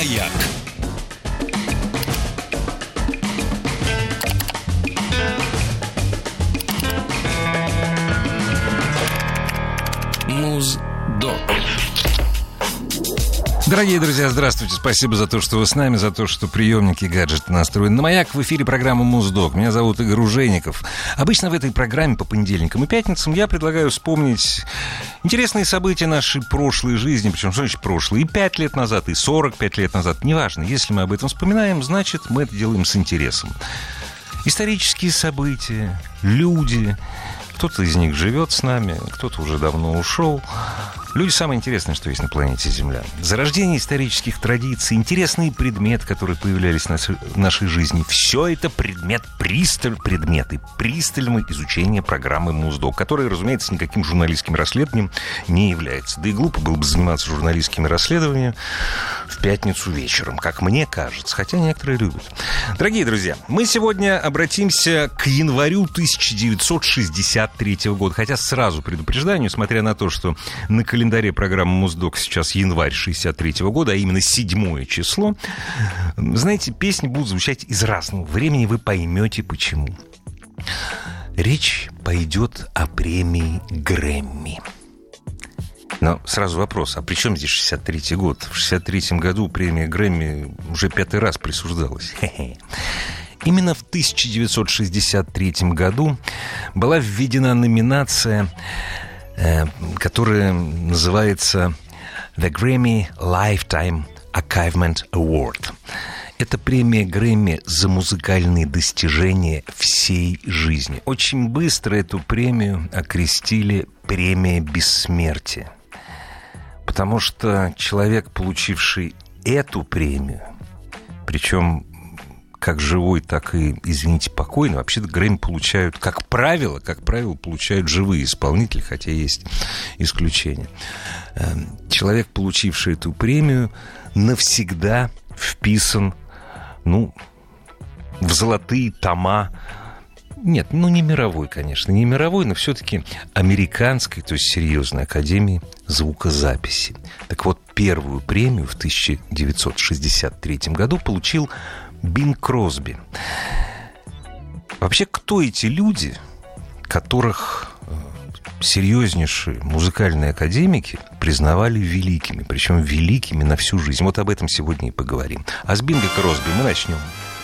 Маяк. Муздок. Дорогие друзья, здравствуйте. Спасибо за то, что вы с нами, за то, что приемники, гаджеты настроены на Маяк. В эфире программа «Муздок». Меня зовут Игорь Ужеников. Обычно в этой программе по понедельникам и пятницам я предлагаю вспомнить интересные события нашей прошлой жизни. Причем, что значит прошлое? И 5 лет назад, и 45 лет назад. Неважно. Если мы об этом вспоминаем, значит, мы это делаем с интересом. Исторические события, люди. Кто-то из них живет с нами, кто-то уже давно ушел. Люди — самое интересное, что есть на планете Земля. Зарождение исторических традиций, интересные предметы, которые появлялись в нашей жизни. Все это предметы пристального изучения программы «Муздок», которая, разумеется, никаким журналистским расследованием не является. Да и глупо было бы заниматься журналистскими расследованиями в пятницу вечером, как мне кажется, хотя некоторые любят. Дорогие друзья, мы сегодня обратимся к январю 1963 года. Хотя сразу предупреждаю, несмотря на то, что на календаре программы «Муздок» сейчас январь 63 года, а именно 7 число, знаете, песни будут звучать из разного времени, вы поймете почему. Речь пойдет о премии Грэмми. Но сразу вопрос, а при чем здесь 63-й год? В 63-м году премия Грэмми уже 5-й раз присуждалась. Именно в 1963 году была введена номинация, которая называется The Grammy Lifetime Achievement Award. Это премия Грэмми за музыкальные достижения всей жизни. Очень быстро эту премию окрестили премия бессмертия. Потому что человек, получивший эту премию, причем как живой, так и, извините, покойный, вообще-то Грэмми получают, как правило, получают живые исполнители, хотя есть исключения. Человек, получивший эту премию, навсегда вписан, в золотые тома. Нет, не мировой, конечно, не мировой, но все-таки американской, то есть серьезной академии звукозаписи. Так вот, первую премию в 1963 году получил Бинг Кросби. Вообще, кто эти люди, которых серьезнейшие музыкальные академики признавали великими, причем великими на всю жизнь? Вот об этом сегодня и поговорим. А с Бинга Кросби мы начнем.